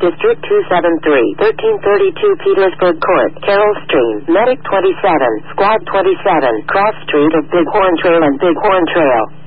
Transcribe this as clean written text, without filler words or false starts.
District 273, 1332 Petersburg Court, Carroll Stream, Medic 27, Squad 27, Cross Street of Bighorn Trail and Bighorn Trail.